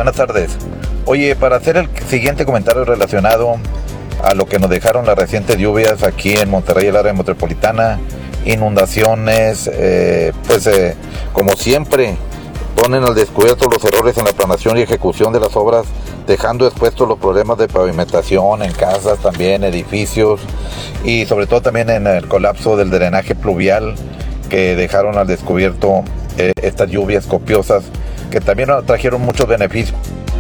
Buenas tardes. Oye, para hacer el siguiente comentario relacionado a lo que nos dejaron las recientes lluvias aquí en Monterrey, el área metropolitana, inundaciones, como siempre, ponen al descubierto los errores en la planeación y ejecución de las obras, dejando expuestos los problemas de pavimentación en casas, también edificios, y sobre todo también en el colapso del drenaje pluvial que dejaron al descubierto estas lluvias copiosas que también trajeron muchos beneficios.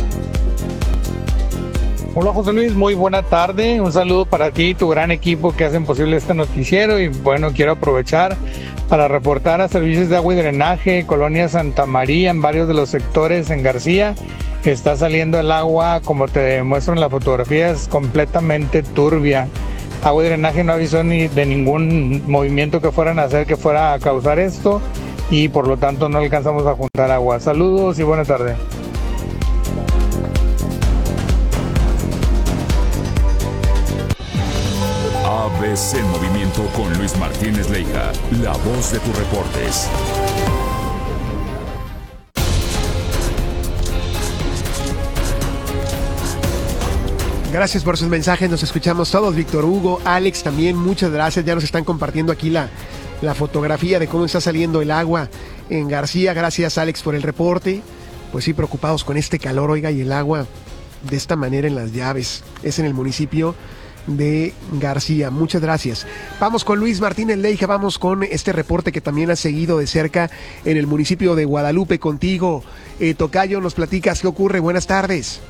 Hola José Luis, muy buena tarde, un saludo para ti y tu gran equipo que hacen posible este noticiero. Y bueno, quiero aprovechar para reportar a servicios de agua y drenaje, Colonia Santa María, en varios de los sectores en García. Está saliendo el agua, como te muestro en la fotografía, es completamente turbia. Agua y drenaje no avisó ni de ningún movimiento que fueran a hacer que fuera a causar esto, y por lo tanto no alcanzamos a juntar agua. Saludos y buena tarde. ABC Movimiento con Luis Martínez Leija, la voz de tus reportes. Gracias por sus mensajes, nos escuchamos todos. Víctor Hugo, Alex también, muchas gracias. Ya nos están compartiendo aquí la fotografía de cómo está saliendo el agua en García. Gracias, Alex, por el reporte. Pues sí, preocupados con este calor, oiga, y el agua de esta manera en las llaves. Es en el municipio de García. Muchas gracias. Vamos con Luis Martínez Leija, vamos con este reporte que también has seguido de cerca en el municipio de Guadalupe contigo. Tocayo, nos platicas qué ocurre. Buenas tardes.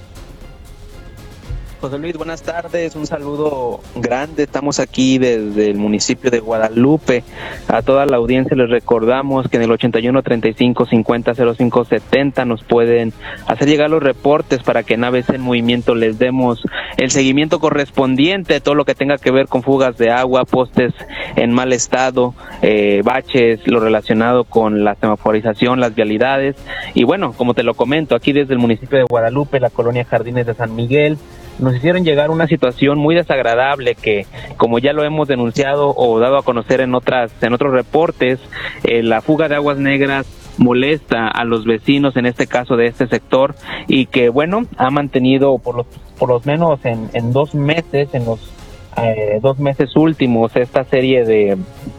José Luis, buenas tardes, un saludo grande, estamos aquí desde el municipio de Guadalupe. A toda la audiencia les recordamos que en el 81 35 50 05 70 nos pueden hacer llegar los reportes para que en ABC en Movimiento les demos el seguimiento correspondiente, todo lo que tenga que ver con fugas de agua, postes en mal estado, baches, lo relacionado con la semaforización, las vialidades. Y bueno, como te lo comento, aquí desde el municipio de Guadalupe, la colonia Jardines de San Miguel, nos hicieron llegar una situación muy desagradable que, como ya lo hemos denunciado o dado a conocer en otros reportes, la fuga de aguas negras molesta a los vecinos, en este caso de este sector, y que bueno, ha mantenido por lo menos en 2 meses, en los 2 meses últimos, esta serie de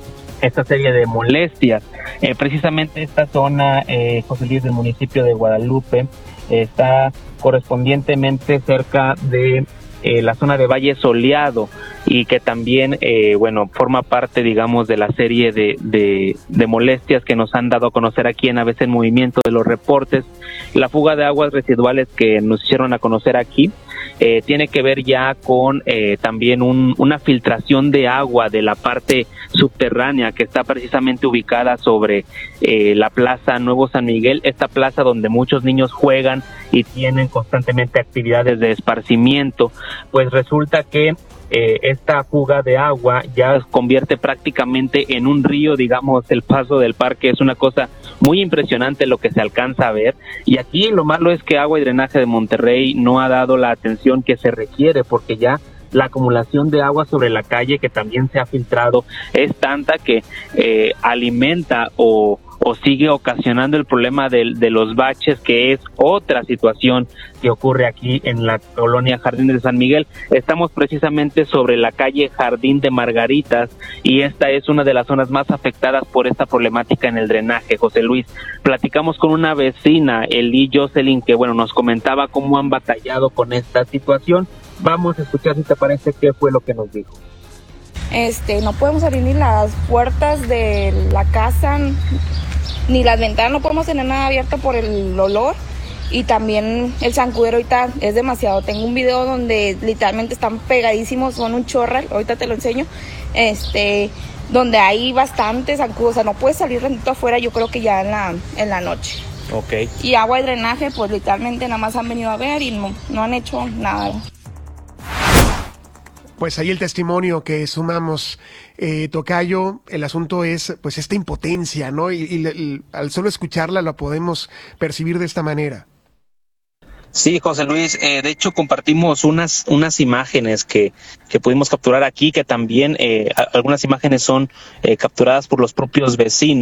molestias. Precisamente esta zona, José Luis, del municipio de Guadalupe, está correspondientemente cerca de la zona de Valle Soleado, y que también forma parte, digamos, de la serie de molestias que nos han dado a conocer aquí en ABC en Movimiento de los reportes. La fuga de aguas residuales que nos hicieron a conocer aquí tiene que ver ya con también una filtración de agua de la parte subterránea que está precisamente ubicada sobre la Plaza Nuevo San Miguel, esta plaza donde muchos niños juegan y tienen constantemente actividades de esparcimiento. Pues resulta que esta fuga de agua ya convierte prácticamente en un río, digamos, el paso del parque. Es una cosa muy impresionante lo que se alcanza a ver, y aquí lo malo es que Agua y Drenaje de Monterrey no ha dado la atención que se requiere, porque ya la acumulación de agua sobre la calle, que también se ha filtrado, es tanta que alimenta o sigue ocasionando el problema de los baches, que es otra situación que ocurre aquí en la colonia Jardines de San Miguel. Estamos precisamente sobre la calle Jardín de Margaritas, y esta es una de las zonas más afectadas por esta problemática en el drenaje. José Luis, platicamos con una vecina, Eli Jocelyn, que nos comentaba cómo han batallado con esta situación. Vamos a escuchar, si te parece, qué fue lo que nos dijo. No podemos abrir ni las puertas de la casa, ni las ventanas, no podemos tener nada abierto por el olor, y también el zancudero ahorita es demasiado. Tengo un video donde literalmente están pegadísimos, son un chorral, ahorita te lo enseño, donde hay bastantes zancudos, o sea, no puedes salir rentito afuera, yo creo que ya en la noche. Okay. Y agua y drenaje, pues literalmente nada más han venido a ver y no han hecho nada. Pues ahí el testimonio que sumamos, Tocayo. El asunto es pues esta impotencia, ¿no? Y al solo escucharla la podemos percibir de esta manera. Sí, José Luis, de hecho compartimos unas imágenes que pudimos capturar aquí, que también algunas imágenes son capturadas por los propios vecinos.